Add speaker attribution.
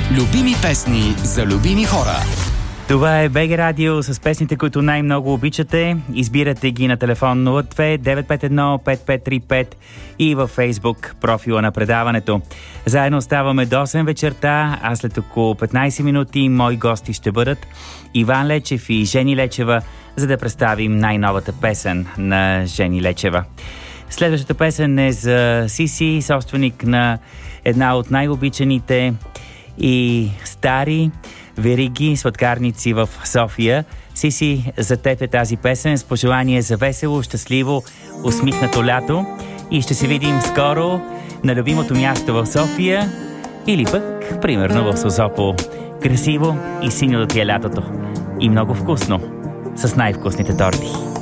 Speaker 1: Любими песни за любими хора.
Speaker 2: Това е БГ Радио с песните, които най-много обичате. Избирате ги на телефон 02-951-5535 и във Фейсбук профила на предаването. Заедно ставаме до 8 вечерта, а след около 15 минути мои гости ще бъдат Иван Лечев и Жени Лечева, за да представим най-новата песен на Жени Лечева. Следващата песен е за Сиси, собственик на една от най-обичаните и стари вериги сладкарници в София. Сиси, за теб е тази песен с пожелание за весело, щастливо, усмихнато лято и ще се видим скоро на любимото място в София или пък, примерно в Созопол. Красиво и синьо да ти е лятото и много вкусно с най-вкусните торти.